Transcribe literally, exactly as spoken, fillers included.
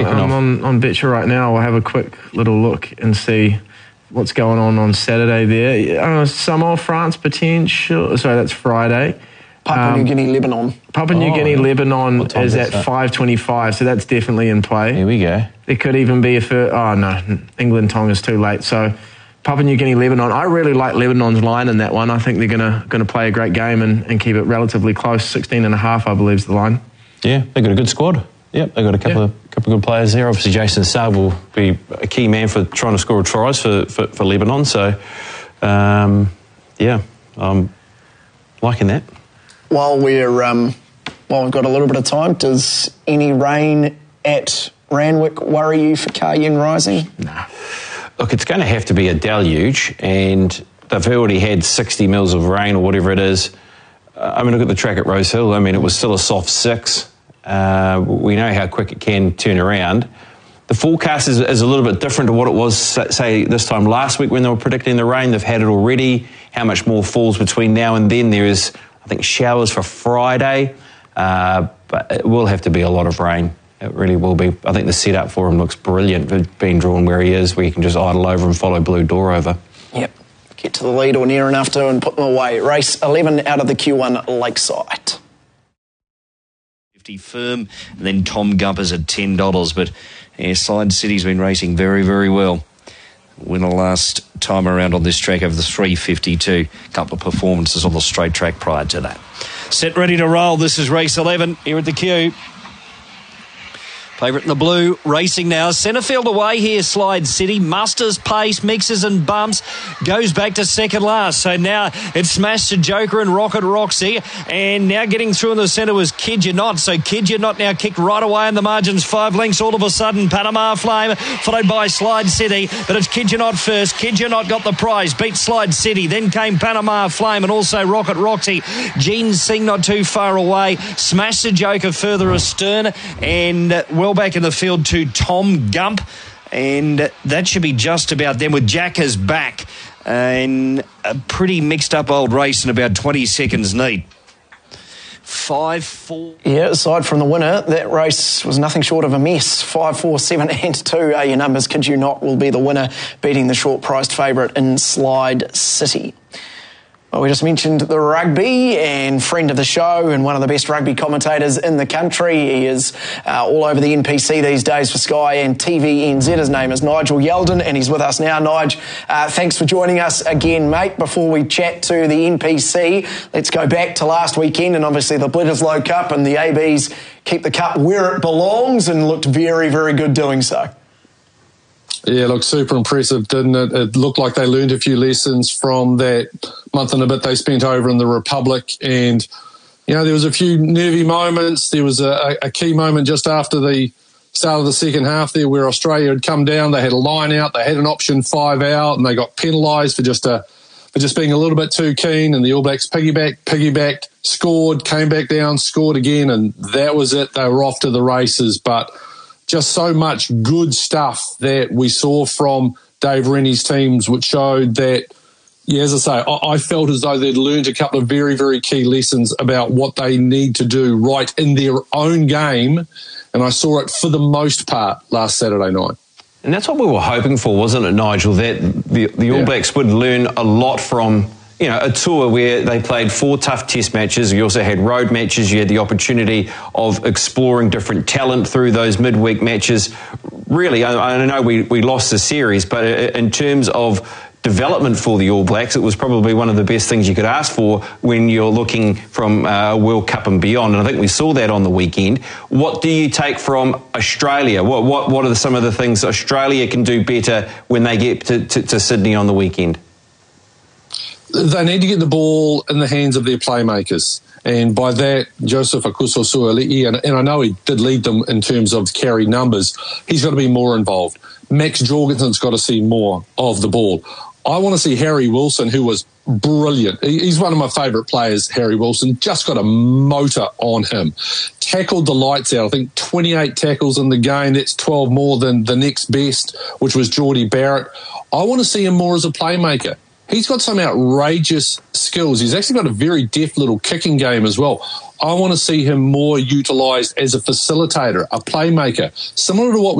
I'm on, on Betcha right now. I'll have a quick little look and see what's going on on Saturday there. Uh, Samoa, France, potential. Sorry, that's Friday. Papua New Um, Guinea, Lebanon. Papua New Oh, Guinea, yeah. Lebanon What time is is at that? five twenty-five, so that's definitely in play. Here we go. There could even be a fir- oh no, England Tonga's too late. So Papua New Guinea, Lebanon. I really like Lebanon's line in that one. I think they're gonna gonna play a great game and, and keep it relatively close. sixteen and a half, I believe, is the line. Yeah, they've got a good squad. Yep, they've got a couple Yeah. of couple of good players there. Obviously, Jason Saab will be a key man for trying to score tries for, for, for Lebanon. So, um, yeah, I'm liking that. While we're um, while we've got a little bit of time, does any rain at Randwick worry you for Ka Yin Rising? Nah. Look, it's going to have to be a deluge, and they've already had sixty mils of rain or whatever it is. Uh, I mean, look at the track at Rosehill. I mean, it was still a soft six. Uh, we know how quick it can turn around. The forecast is, is a little bit different to what it was, say, this time last week when they were predicting the rain. They've had it already. How much more falls between now and then? There is, I think, showers for Friday, uh, but it will have to be a lot of rain. It really will be. I think the setup for him looks brilliant, being drawn where he is, where you can just idle over and follow Blue Door over. Yep. Get to the lead or near enough to and put them away. Race eleven out of the Q one Lakeside. fifty firm, and then Tom Gumpers at ten dollars. But yeah, Slide City's been racing very, very well. Winner last time around on this track over the three fifty-two. Couple of performances on the straight track prior to that. Set, ready to roll. This is race eleven here at the Q. Favourite in the blue, racing now. Centrefield away here, Slide City. Musters pace, mixes and bumps. Goes back to second last. So now it's Smash the Joker and Rocket Roxy. And now getting through in the centre was Kid You Not. So Kid You Not now kicked right away in the margins. Five lengths all of a sudden. Panama Flame followed by Slide City. But it's Kid You Not first. Kid You Not got the prize. Beat Slide City. Then came Panama Flame and also Rocket Roxy. Gene Singh not too far away. Smash the Joker further astern. And uh, well back in the field to Tom Gump, and that should be just about them with Jackers back, and a pretty mixed up old race in about twenty seconds neat. Five, four. Yeah, aside from the winner, that race was nothing short of a mess. Five, four, seven, and two are your numbers. Kid You Not will be the winner, beating the short-priced favourite in Slide City. Well, we just mentioned the rugby, and friend of the show and one of the best rugby commentators in the country. He is uh, all over the N P C these days for Sky and T V N Z. His name is Nigel Yeldon, and he's with us now. Nige, uh, thanks for joining us again, mate. Before we chat to the N P C, let's go back to last weekend and obviously the Bledisloe Cup, and the A Bs keep the cup where it belongs and looked very, very good doing so. Yeah, looked super impressive, didn't it? It looked like they learned a few lessons from that month and a bit they spent over in the Republic. And, you know, there was a few nervy moments. There was a, a key moment just after the start of the second half there where Australia had come down. They had a line out. They had an option five out, and they got penalised for just a, for just being a little bit too keen. And the All Blacks piggybacked, piggybacked, scored, came back down, scored again, and that was it. They were off to the races. But just so much good stuff that we saw from Dave Rennie's teams, which showed that, yeah, as I say, I, I felt as though they'd learned a couple of very, very key lessons about what they need to do right in their own game. And I saw it for the most part last Saturday night. And that's what we were hoping for, wasn't it, Nigel? That the, the All Yeah. Blacks would learn a lot from, you know, a tour where they played four tough test matches. You also had road matches. You had the opportunity of exploring different talent through those midweek matches. Really, I, I know we, we lost the series, but in terms of development for the All Blacks, it was probably one of the best things you could ask for when you're looking from a uh, World Cup and beyond. And I think we saw that on the weekend. What do you take from Australia? What what, what are the, some of the things Australia can do better when they get to, to, to Sydney on the weekend? They need to get the ball in the hands of their playmakers. And by that, Joseph Akuso Suali'i, and, and I know he did lead them in terms of carry numbers, he's got to be more involved. Max Jorgensen's got to see more of the ball. I want to see Harry Wilson, who was brilliant. He's one of my favourite players, Harry Wilson. Just got a motor on him. Tackled the lights out. I think twenty-eight tackles in the game. That's twelve more than the next best, which was Geordie Barrett. I want to see him more as a playmaker. He's got some outrageous skills. He's actually got a very deft little kicking game as well. I want to see him more utilised as a facilitator, a playmaker, similar to what we